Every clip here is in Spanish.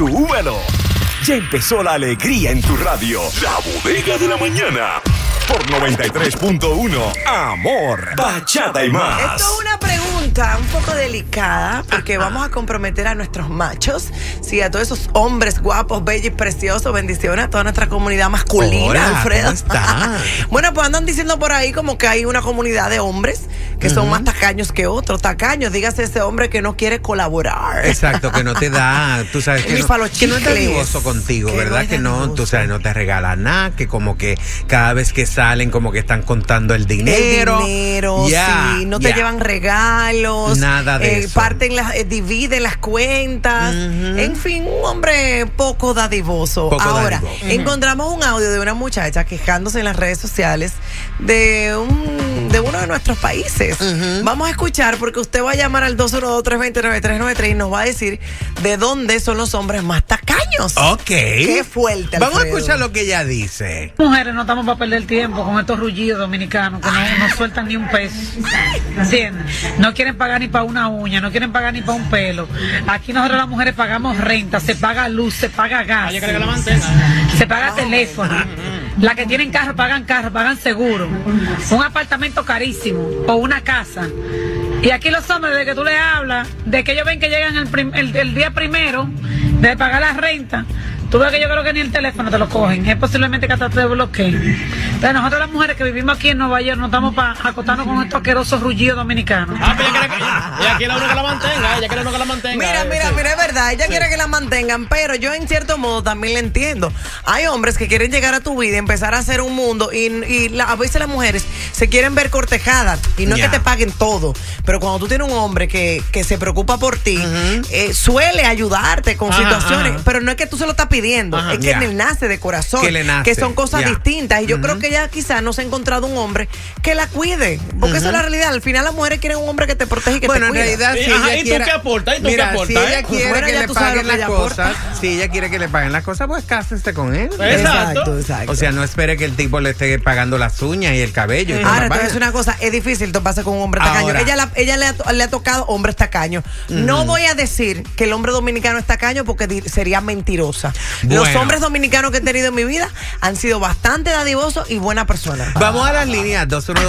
súbelo. Ya empezó la alegría en tu radio. La Bodega de la Mañana. Por 93.1 Amor, Bachata y más. Esto es una pregunta un poco delicada porque vamos a comprometer a nuestros machos, sí, a todos esos hombres guapos, bellos y preciosos. Bendiciones a toda nuestra comunidad masculina. Hola, Alfredo. ¿cómo está? Bueno, pues andan diciendo por ahí como que hay una comunidad de hombres que son más tacaños que otros. Tacaños, dígase ese hombre que no quiere colaborar. Exacto, que no te da, tú sabes, que, Ni no, para los que no es chicles. dadivoso contigo, Que ¿verdad? no es Que no, dadivoso. tú sabes, no te regala nada, que como que cada vez que salen como que están contando el dinero. El dinero, Ya, sí, no te ya. llevan regalos. Nada de eso. Parten dividen las cuentas. En fin, un hombre poco dadivoso. Poco Ahora, dadivoso. encontramos un audio de una muchacha quejándose en las redes sociales de uno de nuestros países. Vamos a escuchar porque usted va a llamar al 212-320-9393 y nos va a decir de dónde son los hombres más tacaños. Ok. Qué fuerte, Vamos a Alfredo. escuchar lo que ella dice. Mujeres no estamos para perder tiempo con estos rullidos dominicanos que no sueltan ni un peso. ¿Entiendes? No quieren pagar ni para una uña, no quieren pagar ni para un pelo. Aquí nosotros las mujeres pagamos renta, se paga luz, se paga gas, se paga teléfono. Las que tienen carro, pagan seguro. Un apartamento carísimo o una casa. Y aquí los hombres, de que tú les hablas, de que ellos ven que llegan el día primero de pagar la renta, tú ves que yo creo que ni el teléfono te lo cogen. Es posiblemente que hasta te bloqueen. Pero nosotros las mujeres que vivimos aquí en Nueva York no estamos para acostarnos con estos asquerosos rullidos dominicanos. Pero ella quiere uno que la mantenga, Mira, es verdad, ella quiere que la mantengan, pero yo en cierto modo también le entiendo. Hay hombres que quieren llegar a tu vida y empezar a hacer un mundo a veces las mujeres se quieren ver cortejadas y no es que te paguen todo, pero cuando tú tienes un hombre que se preocupa por ti, suele ayudarte con situaciones, pero no es que tú se lo estás pidiendo, es que le nace de corazón, Que le nace, que son cosas distintas y yo creo que ella quizás no se ha encontrado un hombre que la cuide, porque esa es la realidad. Al final las mujeres quieren un hombre que te protege y que Bueno, te cuida. en realidad, si ella ¿y tú quiere, qué aportas? ¿Y tú mira, qué aportas? si ella quiere Bueno, que ya le tú sabes paguen lo que las ella cosas, aporta. si ella quiere que le paguen las cosas, pues cásese con él. Exacto. Exacto. O sea, no espere que el tipo le esté pagando las uñas y el cabello. Y toda Ahora, la te voy a vaina. decir una cosa, es difícil toparse con un hombre tacaño. Ahora. Ella le ha tocado hombres tacaños. No voy a decir que el hombre dominicano es tacaño porque sería mentirosa. Los Bueno. hombres dominicanos que he tenido en mi vida han sido bastante dadivosos y buenas personas. Vamos a las líneas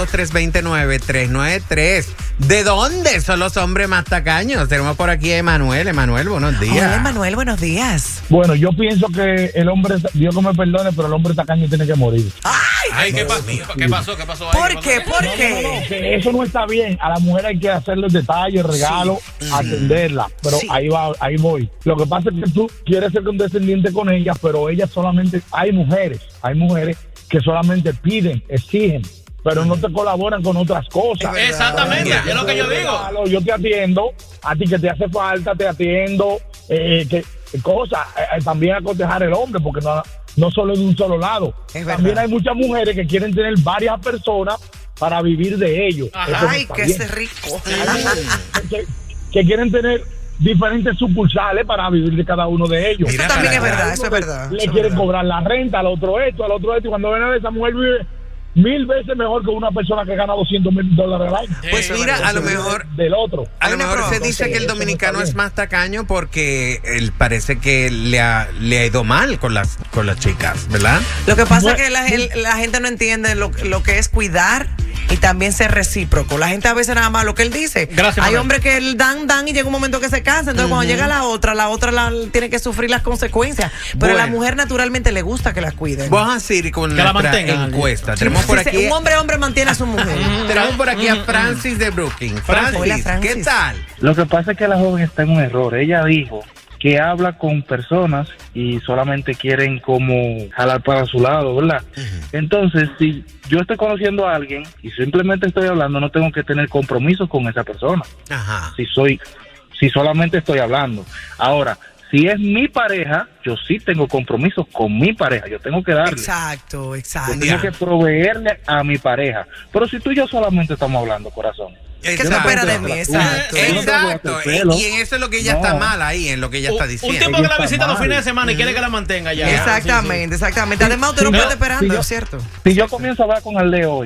212-329-393. ¿De dónde son los hombres más tacaños? Tenemos por aquí a Emanuel. Emanuel, buenos días. Hola, Manuel, buenos días. Bueno, yo pienso que el hombre, Dios que me perdone, pero el hombre tacaño tiene que morir. Ay, ¿qué pasó? ¿Qué pasó? ¿Qué pasó ahí? ¿Por qué? ¿Por qué? Que eso no está bien. A la mujer hay que hacerle detalles, regalos, atenderla. Pero Sí. ahí voy. Lo que pasa es que tú quieres ser condescendiente con ella, pero ella solamente, hay mujeres que solamente piden, exigen, pero no te colaboran con otras cosas. Exactamente, Mira, es lo que yo digo. Yo te atiendo, a ti que te hace falta, te atiendo, cosas. También aconsejar el hombre, porque no solo de un solo lado. Es También verdad. hay muchas mujeres que quieren tener varias personas para vivir de ellos. Ajá. Eso no Ay, está que bien. ese rico. que quieren tener diferentes sucursales para vivir de cada uno de ellos. Mira, Eso también es para verdad, allá. eso es verdad. Le eso es quieren verdad. cobrar la renta, al otro esto, y cuando ven a esa mujer vive 1000 veces mejor que una persona que gana $200,000 al año. Pues mira, a lo mejor Del otro. A lo Hay una mejor se prueba. dice que el Eso no dominicano está es bien. más tacaño porque él parece que le ha ido mal con las chicas, ¿verdad? Lo que pasa es que la gente no entiende lo que es cuidar y también ser recíproco. La gente a veces nada más lo que él dice. Gracias, Hay Manuel. hombres que dan y llega un momento que se cansa. Entonces cuando llega la otra tiene que sufrir las consecuencias. Pero a la Bueno. mujer naturalmente le gusta que la cuiden. Vamos a ir con Que la nuestra mantengan. encuesta. Tenemos por Sí, aquí, un hombre mantiene a su mujer. tenemos por aquí a Francis de Brooklyn. Francis, Hola, Francis. ¿qué tal? Lo que pasa es que la joven está en un error. Ella dijo que habla con personas y solamente quieren como jalar para su lado, ¿verdad? Entonces, si yo estoy conociendo a alguien y simplemente estoy hablando, no tengo que tener compromisos con esa persona. Ajá. Si solamente estoy hablando. Ahora, si es mi pareja, yo sí tengo compromisos con mi pareja. Yo tengo que darle. Exacto. Yo tengo que proveerle a mi pareja. Pero si tú y yo solamente estamos hablando, corazón. ¿Qué se espera de mí? Exacto. Exacto. Pelo. Y en eso es lo que ella No. está mal ahí, en lo que ella está Un diciendo. tipo que la Está visita los mal. fines de semana y quiere que la mantenga ya. Exactamente. Además, usted no Sí, puede no, estar esperando, sí, yo- ¿es cierto? Si yo comienzo a hablar con el de hoy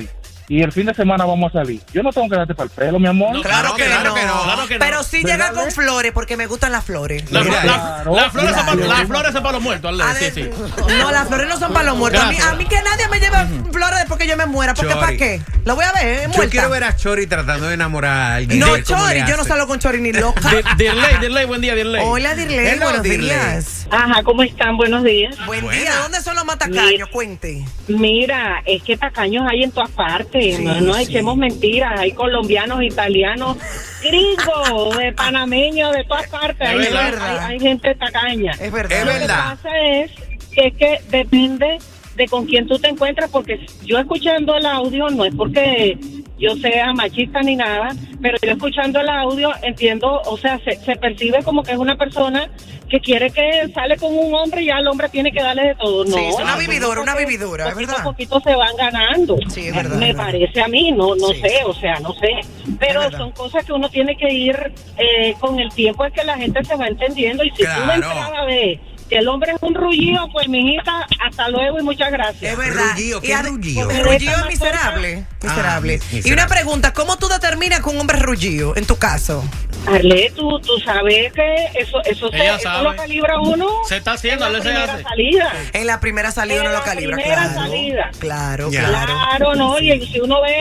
y el fin de semana vamos a salir. Yo no tengo que darte para el pelo, mi amor. No, Claro que no. claro que no. Pero sí llega con flores porque me gustan las flores. Las Claro, flores son claro. las flores son para los muertos, Ale. Sí. No, las flores no son para los muertos. A mí que nadie me lleve flores después que yo me muera. Porque Chori. ¿para qué? Lo voy a ver, Yo muerta. quiero ver a Chori tratando de enamorar a alguien. No, de cómo Chori, le yo no hace. salgo con Chori ni loca. Dirley, buen día, Dirley. Hola, Dirley, Hello, buenos Dirley. días. Ajá, ¿cómo están? Buenos días. Buen Buena. día, ¿dónde son los matacaños? Cuente. Mira, es que tacaños hay en todas partes, Sí, no sí. echemos mentiras, hay colombianos, italianos, gringos, panameños, de todas partes, Es verdad. hay gente tacaña. Es verdad. Es Lo que verdad. pasa es que depende de con quién tú te encuentras, porque yo escuchando el audio, no es porque yo sea machista ni nada, pero yo escuchando el audio entiendo, o sea, se percibe como que es una persona que quiere que sale con un hombre y ya el hombre tiene que darle de todo. No, Sí, es una no, vividora, una porque vividora, es poquito verdad. a poquito se van ganando. Sí, es verdad, Me es verdad. parece a mí, no Sí. sé, o sea, no sé. Pero verdad. son cosas que uno tiene que ir con el tiempo, es que la gente se va entendiendo. Y si tú de Claro. entrada ves que el hombre es un rullido, pues mijita, hasta luego y muchas gracias. Es verdad. Rullido, ¿qué Y es ad- rullido? El rullido es miserable. Miserable. miserable. Y una pregunta, ¿cómo tú determinas que un hombre es rullido, en tu caso? Arle, tú sabes que eso Ella eso sabe. lo calibra uno. Se está haciendo, en la Ale se primera hace. salida. En la primera salida En uno lo la calibra, primera claro. salida. Claro, Ya. claro. Claro, no, y si uno ve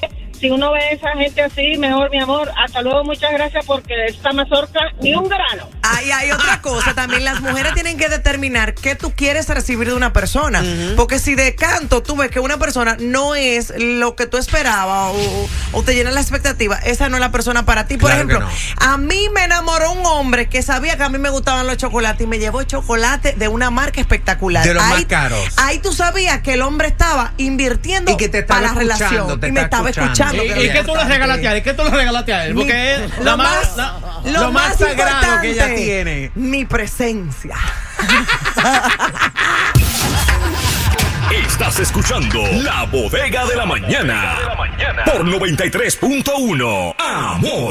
a esa gente así, mejor, mi amor, hasta luego, muchas gracias, porque de esta mazorca ni un grano. Hay otra cosa también, las mujeres tienen que determinar qué tú quieres recibir de una persona, porque si de canto tú ves que una persona no es lo que tú esperabas o te llena la expectativa, esa no es la persona para ti. Por Claro que ejemplo, a mí me enamoró un hombre que sabía que a mí me gustaban los chocolates y me llevó chocolate de una marca espectacular. De los más caros. Ahí tú sabías que el hombre estaba invirtiendo Y que te estaba para la escuchando, relación te y me está estaba escuchando. escuchando. ¿Y qué tú le regalaste a él? ¿Qué tú le regalaste a él? Porque es Lo más sagrado que ella importante, tiene. mi presencia. Estás escuchando La Bodega de la Mañana por 93.1 Amor.